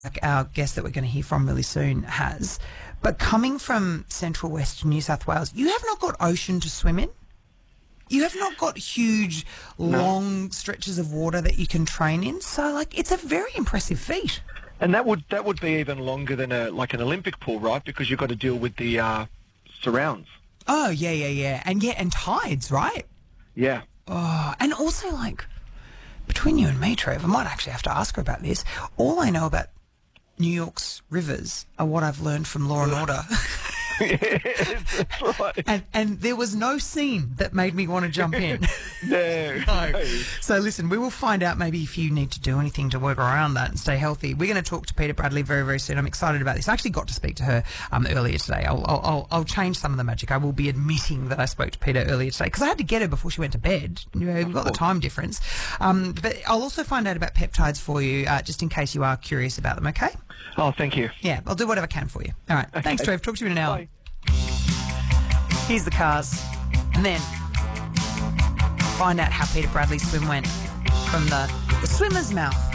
like our guest that we're going to hear from really soon has. But coming from central western New South Wales, you have not got ocean to swim in. You have not got huge, long stretches of water that you can train in. So, like, it's a very impressive feat. And that would be even longer than an Olympic pool, right? Because you've got to deal with the surrounds. Oh, yeah. And tides, right? Yeah. Oh, and also, like, between you and me, Trev, I might actually have to ask her about this. All I know about New York's rivers are what I've learned from Law and Order. Yes, that's right. And there was no scene that made me want to jump in. No. So listen, we will find out maybe if you need to do anything to work around that and stay healthy. We're going to talk to Peta Bradley very, very soon. I'm excited about this. I actually got to speak to her earlier today. I'll change some of the magic. I will be admitting that I spoke to Peta earlier today because I had to get her before she went to bed. You know, we've got the time difference. But I'll also find out about peptides for you just in case you are curious about them, okay? Oh, thank you. Yeah, I'll do whatever I can for you. All right. Okay. Thanks, Trev. Talk to you in an hour. Bye. Here's the cars. And then find out how Peta Bradley's swim went from the swimmer's mouth.